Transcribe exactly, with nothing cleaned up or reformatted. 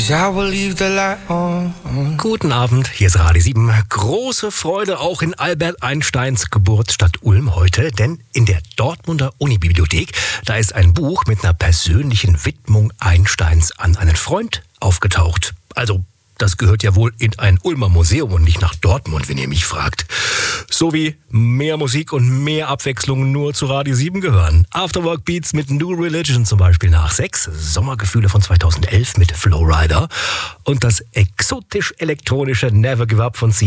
Guten Abend, hier ist Radio sieben. Große Freude auch in Albert Einsteins Geburtsstadt Ulm heute, denn in der Dortmunder Unibibliothek, da ist ein Buch mit einer persönlichen Widmung Einsteins an einen Freund aufgetaucht. Also, das gehört ja wohl in ein Ulmer Museum und nicht nach Dortmund, wenn ihr mich fragt. So wie mehr Musik und mehr Abwechslung nur zu Radio sieben gehören. Afterwork Beats mit New Religion zum Beispiel nach sechs, Sommergefühle von zweitausendelf mit Flowrider und das exotisch-elektronische Never Give Up von